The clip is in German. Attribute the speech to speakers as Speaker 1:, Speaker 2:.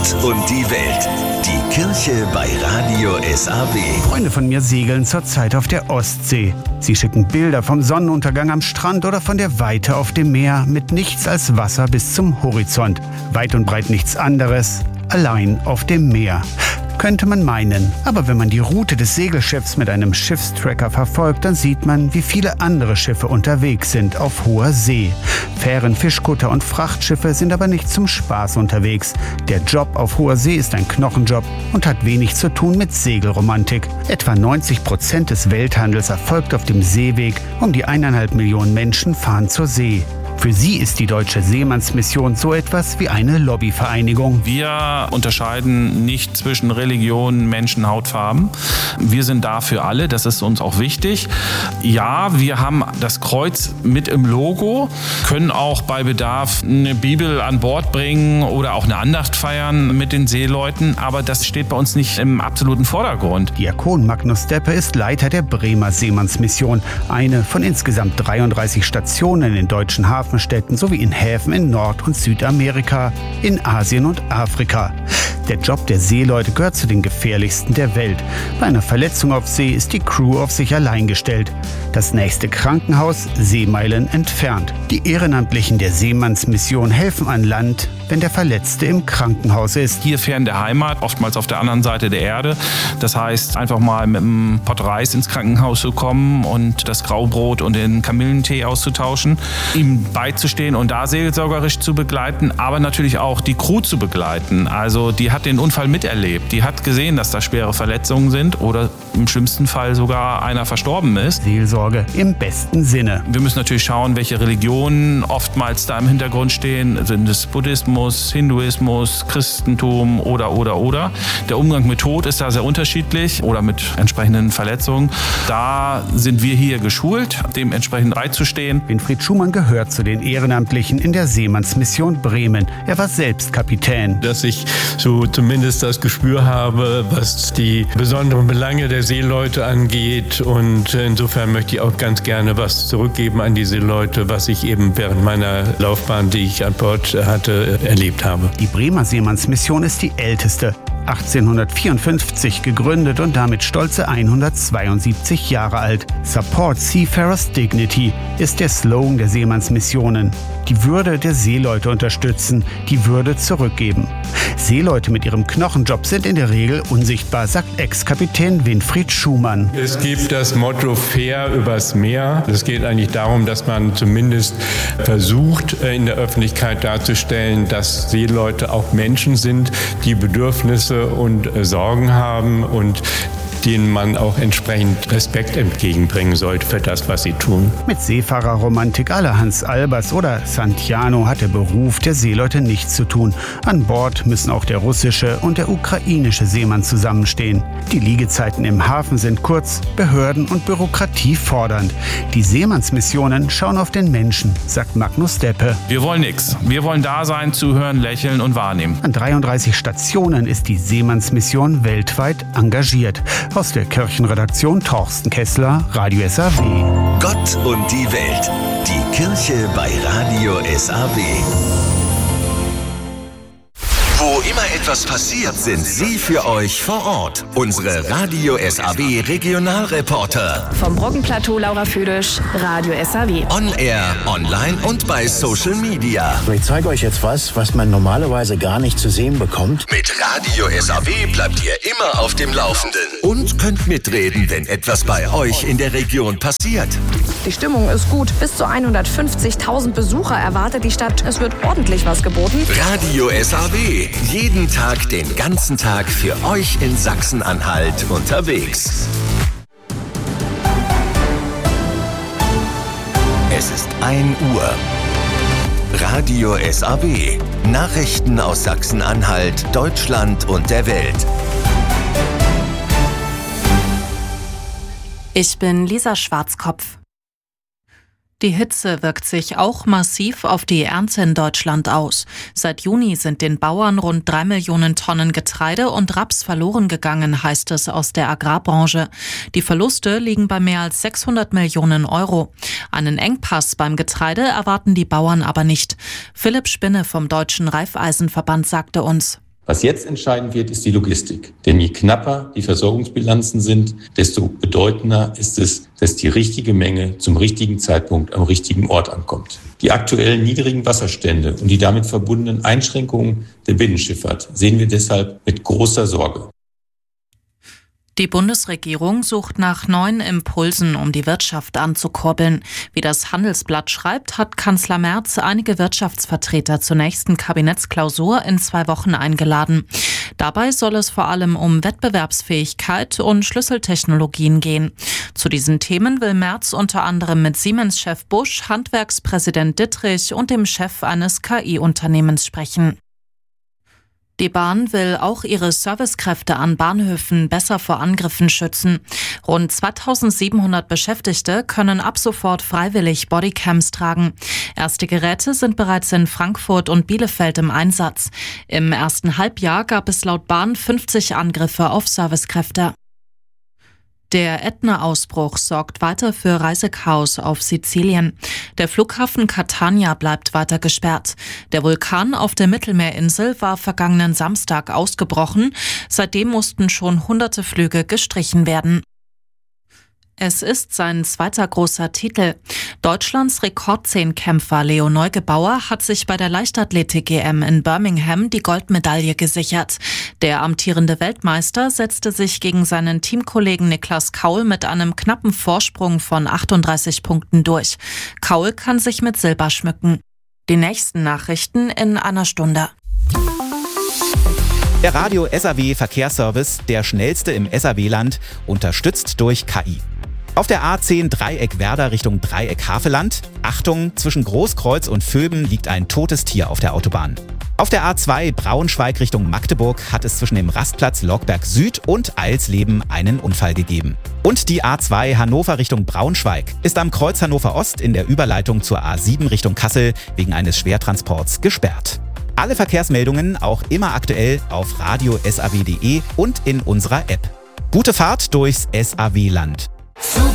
Speaker 1: Gott und die Welt. Die Kirche bei Radio SAW.
Speaker 2: Freunde von mir segeln zurzeit auf der Ostsee. Sie schicken Bilder vom Sonnenuntergang am Strand oder von der Weite auf dem Meer mit nichts als Wasser bis zum Horizont. Weit und breit nichts anderes, allein auf dem Meer. Könnte man meinen. Aber wenn man die Route des Segelschiffs mit einem Schiffstracker verfolgt, dann sieht man, wie viele andere Schiffe unterwegs sind auf hoher See. Fähren, Fischkutter und Frachtschiffe sind aber nicht zum Spaß unterwegs. Der Job auf hoher See ist ein Knochenjob und hat wenig zu tun mit Segelromantik. Etwa 90% des Welthandels erfolgt auf dem Seeweg. Um die 1,5 Millionen Menschen fahren zur See. Für sie ist die Deutsche Seemannsmission so etwas wie eine Lobbyvereinigung.
Speaker 3: Wir unterscheiden nicht zwischen Religionen, Menschen, Hautfarben. Wir sind da für alle, das ist uns auch wichtig. Ja, wir haben das Kreuz mit im Logo, können auch bei Bedarf eine Bibel an Bord bringen oder auch eine Andacht feiern mit den Seeleuten, aber das steht bei uns nicht im absoluten Vordergrund.
Speaker 2: Diakon Magnus Deppe ist Leiter der Bremer Seemannsmission, eine von insgesamt 33 Stationen in deutschen Hafenstädten sowie in Häfen in Nord- und Südamerika, in Asien und Afrika. Der Job der Seeleute gehört zu den gefährlichsten der Welt. Bei einer Verletzung auf See ist die Crew auf sich allein gestellt. Das nächste Krankenhaus Seemeilen entfernt. Die Ehrenamtlichen der Seemannsmission helfen an Land, wenn der Verletzte im Krankenhaus ist.
Speaker 3: Hier fern der Heimat, oftmals auf der anderen Seite der Erde. Das heißt, einfach mal mit einem Pott Reis ins Krankenhaus zu kommen und das Graubrot und den Kamillentee auszutauschen, ihm beizustehen und da seelsorgerisch zu begleiten, aber natürlich auch die Crew zu begleiten. Also die hat den Unfall miterlebt. Die hat gesehen, dass da schwere Verletzungen sind oder im schlimmsten Fall sogar einer verstorben ist.
Speaker 2: Seelsorge im besten Sinne.
Speaker 3: Wir müssen natürlich schauen, welche Religionen oftmals da im Hintergrund stehen. Sind es Buddhismus, Hinduismus, Christentum oder. Der Umgang mit Tod ist da sehr unterschiedlich oder mit entsprechenden Verletzungen. Da sind wir hier geschult, dementsprechend beizustehen.
Speaker 2: Winfried Schumann gehört zu den Ehrenamtlichen in der Seemannsmission Bremen. Er war selbst Kapitän.
Speaker 4: Dass ich so zumindest das Gespür habe, was die besonderen Belange der Seeleute angeht. Und insofern möchte ich auch ganz gerne was zurückgeben an die Seeleute, was ich eben während meiner Laufbahn, die ich an Bord hatte, erlebt habe.
Speaker 2: Die Bremer Seemannsmission ist die älteste. 1854 gegründet und damit stolze 172 Jahre alt. Support Seafarers Dignity ist der Slogan der Seemannsmissionen. Die Würde der Seeleute unterstützen, die Würde zurückgeben. Seeleute mit ihrem Knochenjob sind in der Regel unsichtbar, sagt Ex-Kapitän Winfried Schumann.
Speaker 4: Es gibt das Motto fair übers Meer. Es geht eigentlich darum, dass man zumindest versucht, in der Öffentlichkeit darzustellen, dass Seeleute auch Menschen sind, die Bedürfnisse und Sorgen haben und denen man auch entsprechend Respekt entgegenbringen sollte für das, was sie tun.
Speaker 2: Mit Seefahrerromantik à la Hans Albers oder Santiano hat der Beruf der Seeleute nichts zu tun. An Bord müssen auch der russische und der ukrainische Seemann zusammenstehen. Die Liegezeiten im Hafen sind kurz, Behörden und Bürokratie fordernd. Die Seemannsmissionen schauen auf den Menschen, sagt Magnus Deppe.
Speaker 3: Wir wollen nichts. Wir wollen da sein, zuhören, lächeln und wahrnehmen.
Speaker 2: An 33 Stationen ist die Seemannsmission weltweit engagiert. Aus der Kirchenredaktion Torsten Kessler, Radio SAW.
Speaker 1: Gott und die Welt. Die Kirche bei Radio SAW. Wo immer etwas passiert, sind Sie für euch vor Ort. Unsere Radio SAW Regionalreporter.
Speaker 5: Vom Brockenplateau Laura Füdisch, Radio SAW.
Speaker 1: On Air, online und bei Social Media.
Speaker 6: Ich zeige euch jetzt was man normalerweise gar nicht zu sehen bekommt.
Speaker 1: Mit Radio SAW bleibt ihr immer auf dem Laufenden. Und könnt mitreden, wenn etwas bei euch in der Region passiert.
Speaker 5: Die Stimmung ist gut. Bis zu 150.000 Besucher erwartet die Stadt. Es wird ordentlich was geboten.
Speaker 1: Radio SAW. Jeden Tag, den ganzen Tag für euch in Sachsen-Anhalt unterwegs. Es ist 1 Uhr. Radio SAW. Nachrichten aus Sachsen-Anhalt, Deutschland und der Welt.
Speaker 7: Ich bin Lisa Schwarzkopf. Die Hitze wirkt sich auch massiv auf die Ernte in Deutschland aus. Seit Juni sind den Bauern rund 3 Millionen Tonnen Getreide und Raps verloren gegangen, heißt es aus der Agrarbranche. Die Verluste liegen bei mehr als 600 Millionen Euro. Einen Engpass beim Getreide erwarten die Bauern aber nicht. Philipp Spinne vom Deutschen Reifeisenverband sagte uns:
Speaker 8: Was jetzt entscheidend wird, ist die Logistik. Denn je knapper die Versorgungsbilanzen sind, desto bedeutender ist es, dass die richtige Menge zum richtigen Zeitpunkt am richtigen Ort ankommt. Die aktuellen niedrigen Wasserstände und die damit verbundenen Einschränkungen der Binnenschifffahrt sehen wir deshalb mit großer Sorge.
Speaker 7: Die Bundesregierung sucht nach neuen Impulsen, um die Wirtschaft anzukurbeln. Wie das Handelsblatt schreibt, hat Kanzler Merz einige Wirtschaftsvertreter zur nächsten Kabinettsklausur in 2 Wochen eingeladen. Dabei soll es vor allem um Wettbewerbsfähigkeit und Schlüsseltechnologien gehen. Zu diesen Themen will Merz unter anderem mit Siemens-Chef Busch, Handwerkspräsident Dittrich und dem Chef eines KI-Unternehmens sprechen. Die Bahn will auch ihre Servicekräfte an Bahnhöfen besser vor Angriffen schützen. Rund 2700 Beschäftigte können ab sofort freiwillig Bodycams tragen. Erste Geräte sind bereits in Frankfurt und Bielefeld im Einsatz. Im ersten Halbjahr gab es laut Bahn 50 Angriffe auf Servicekräfte. Der Ätna-Ausbruch sorgt weiter für Reisechaos auf Sizilien. Der Flughafen Catania bleibt weiter gesperrt. Der Vulkan auf der Mittelmeerinsel war vergangenen Samstag ausgebrochen. Seitdem mussten schon hunderte Flüge gestrichen werden. Es ist sein zweiter großer Titel. Deutschlands Rekordzehnkämpfer Leo Neugebauer hat sich bei der Leichtathletik-EM in Birmingham die Goldmedaille gesichert. Der amtierende Weltmeister setzte sich gegen seinen Teamkollegen Niklas Kaul mit einem knappen Vorsprung von 38 Punkten durch. Kaul kann sich mit Silber schmücken. Die nächsten Nachrichten in einer Stunde.
Speaker 9: Der Radio SAW Verkehrsservice, der schnellste im SAW-Land, unterstützt durch KI. Auf der A10 Dreieck Werder Richtung Dreieck Havelland. Achtung, zwischen Großkreuz und Vöben liegt ein totes Tier auf der Autobahn. Auf der A2 Braunschweig Richtung Magdeburg hat es zwischen dem Rastplatz Lockberg Süd und Eilsleben einen Unfall gegeben. Und die A2 Hannover Richtung Braunschweig ist am Kreuz Hannover Ost in der Überleitung zur A7 Richtung Kassel wegen eines Schwertransports gesperrt. Alle Verkehrsmeldungen auch immer aktuell auf radiosaw.de und in unserer App. Gute Fahrt durchs SAW-Land.